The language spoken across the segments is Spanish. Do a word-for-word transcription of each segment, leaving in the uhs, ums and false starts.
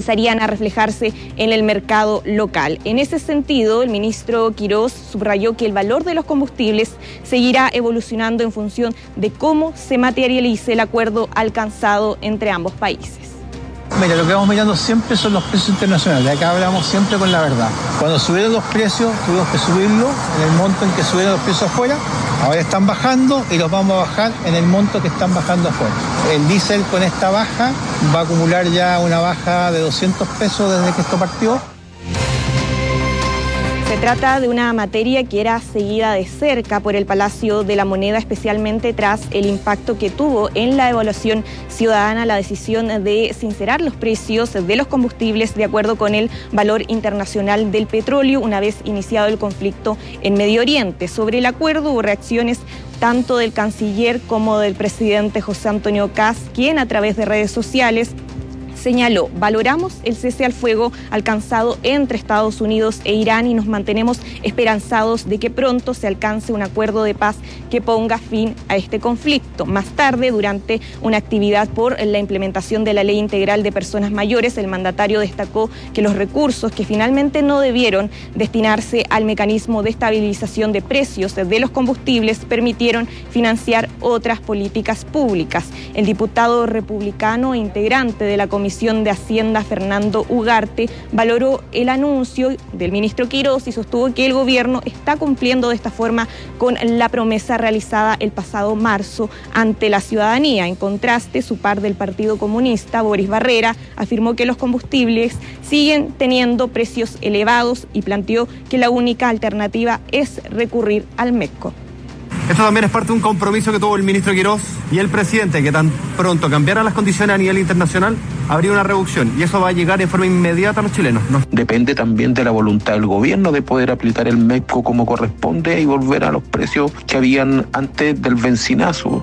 comenzarían a reflejarse en el mercado local. En ese sentido, el ministro Quirós subrayó que el valor de los combustibles seguirá evolucionando en función de cómo se materialice el acuerdo alcanzado entre ambos países. Mira, lo que vamos mirando siempre son los precios internacionales. Acá hablamos siempre con la verdad. Cuando subieron los precios, tuvimos que subirlo en el monto en que subieron los precios afuera. Ahora están bajando y los vamos a bajar en el monto que están bajando afuera. El diésel con esta baja va a acumular ya una baja de doscientos pesos desde que esto partió. Se trata de una materia que era seguida de cerca por el Palacio de la Moneda, especialmente tras el impacto que tuvo en la evaluación ciudadana la decisión de sincerar los precios de los combustibles de acuerdo con el valor internacional del petróleo una vez iniciado el conflicto en Medio Oriente. Sobre el acuerdo hubo reacciones tanto del canciller como del presidente José Antonio Kast, quien a través de redes sociales señaló: valoramos el cese al fuego alcanzado entre Estados Unidos e Irán y nos mantenemos esperanzados de que pronto se alcance un acuerdo de paz que ponga fin a este conflicto. Más tarde, durante una actividad por la implementación de la Ley Integral de Personas Mayores, el mandatario destacó que los recursos que finalmente no debieron destinarse al mecanismo de estabilización de precios de los combustibles permitieron financiar otras políticas públicas. El diputado republicano e integrante de la Comisión de Hacienda, Fernando Ugarte, valoró el anuncio del ministro Quirós y sostuvo que el gobierno está cumpliendo de esta forma con la promesa realizada el pasado marzo ante la ciudadanía. En contraste, su par del Partido Comunista, Boris Barrera, afirmó que los combustibles siguen teniendo precios elevados y planteó que la única alternativa es recurrir al MEPCO. Esto también es parte de un compromiso que tuvo el ministro Quirós y el presidente, que tan pronto cambiaran las condiciones a nivel internacional, habría una reducción y eso va a llegar en forma inmediata a los chilenos, ¿no? Depende también de la voluntad del gobierno de poder aplicar el MEPCO como corresponde y volver a los precios que habían antes del bencinazo.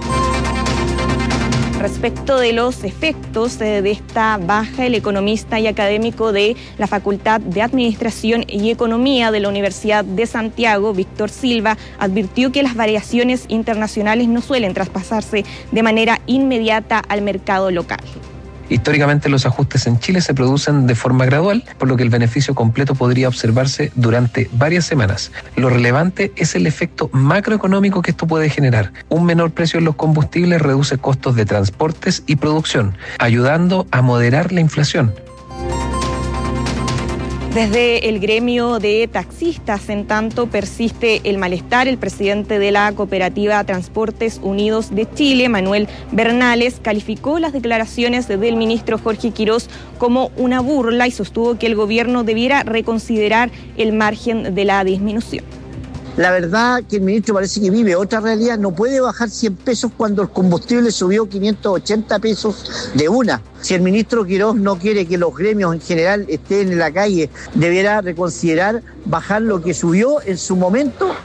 Respecto de los efectos de esta baja, el economista y académico de la Facultad de Administración y Economía de la Universidad de Santiago, Víctor Silva, advirtió que las variaciones internacionales no suelen traspasarse de manera inmediata al mercado local. Históricamente los ajustes en Chile se producen de forma gradual, por lo que el beneficio completo podría observarse durante varias semanas. Lo relevante es el efecto macroeconómico que esto puede generar. Un menor precio en los combustibles reduce costos de transportes y producción, ayudando a moderar la inflación. Desde el gremio de taxistas, en tanto, persiste el malestar. El presidente de la cooperativa Transportes Unidos de Chile, Manuel Bernales, calificó las declaraciones del ministro Jorge Quirós como una burla y sostuvo que el gobierno debiera reconsiderar el margen de la disminución. La verdad que el ministro parece que vive otra realidad. No puede bajar cien pesos cuando el combustible subió quinientos ochenta pesos de una. Si el ministro Quirós no quiere que los gremios en general estén en la calle, deberá reconsiderar bajar lo que subió en su momento.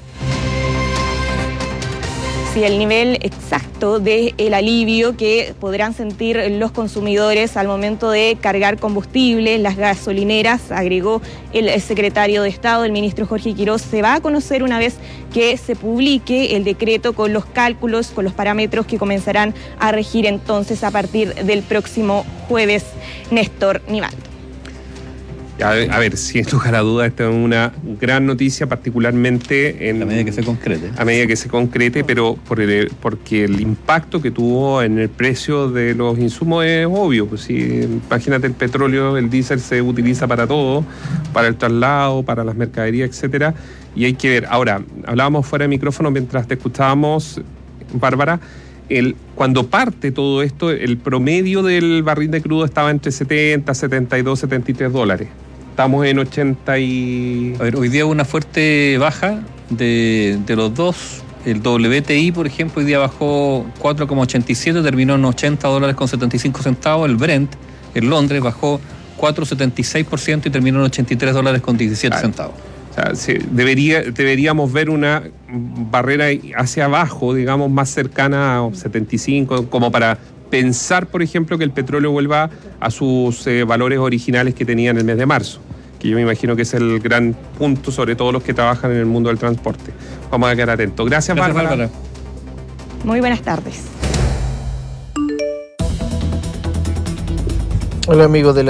Sí, el nivel exacto del alivio que podrán sentir los consumidores al momento de cargar combustible, las gasolineras, agregó el secretario de Estado, el ministro Jorge Quirós, se va a conocer una vez que se publique el decreto con los cálculos, con los parámetros que comenzarán a regir entonces a partir del próximo jueves. Néstor Nivaldo. A ver, a ver, sin lugar a dudas, esta es una gran noticia, particularmente en, a medida que se concrete. A medida que se concrete, pero por el, porque el impacto que tuvo en el precio de los insumos es obvio. Pues sí, imagínate, el petróleo, el diésel se utiliza para todo, para el traslado, para las mercaderías, etcétera. Y hay que ver. Ahora, hablábamos fuera de micrófono mientras te escuchábamos, Bárbara. El, cuando parte todo esto, el promedio del barril de crudo estaba entre setenta, setenta y dos, setenta y tres dólares. Estamos en ochenta y... A ver, hoy día hubo una fuerte baja de, de los dos. El W T I, por ejemplo, hoy día bajó cuatro coma ochenta y siete, terminó en ochenta dólares con setenta y cinco centavos. El Brent, en Londres, bajó cuatro coma setenta y seis por ciento y terminó en ochenta y tres dólares con diecisiete claro. centavos. O sea, sí, debería, deberíamos ver una barrera hacia abajo, digamos, más cercana a setenta y cinco, como para pensar, por ejemplo, que el petróleo vuelva a sus eh, valores originales que tenía en el mes de marzo, que yo me imagino que es el gran punto, sobre todo los que trabajan en el mundo del transporte. Vamos a quedar atentos. Gracias, Gracias Bárbara. Bárbara. Muy buenas tardes. Hola, amigos de la